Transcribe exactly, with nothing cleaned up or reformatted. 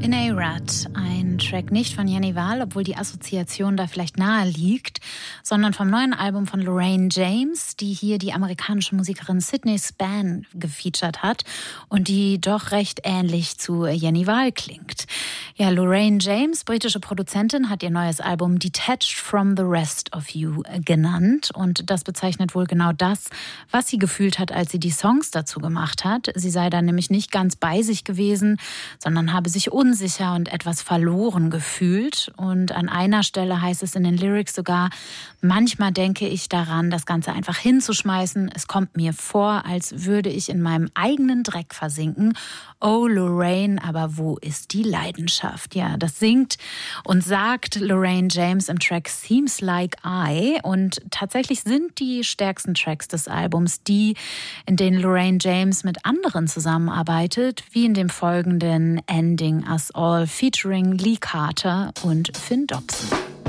In A-Rad, ein Track nicht von Jenny Wahl, obwohl die Assoziation da vielleicht nahe liegt, sondern vom neuen Album von Lorraine James, die hier die amerikanische Musikerin Sydney Spann gefeatured hat und die doch recht ähnlich zu Jenny Wahl klingt. Ja, Lorraine James, britische Produzentin, hat ihr neues Album Detached from the Rest of You genannt und das bezeichnet wohl genau das, was sie gefühlt hat, als sie die Songs dazu gemacht hat. Sie sei da nämlich nicht ganz bei sich gewesen, sondern habe sich unsicher und etwas verloren gefühlt. Und an einer Stelle heißt es in den Lyrics sogar: Manchmal denke ich daran, das Ganze einfach hinzuschmeißen. Es kommt mir vor, als würde ich in meinem eigenen Dreck versinken. Oh Lorraine, aber wo ist die Leidenschaft? Ja, das singt und sagt Lorraine James im Track Seems Like I. Und tatsächlich sind die stärksten Tracks des Albums die, in denen Lorraine James mit anderen zusammenarbeitet, wie in dem folgenden Ending Us All featuring Lee Carter und Finn Dobson.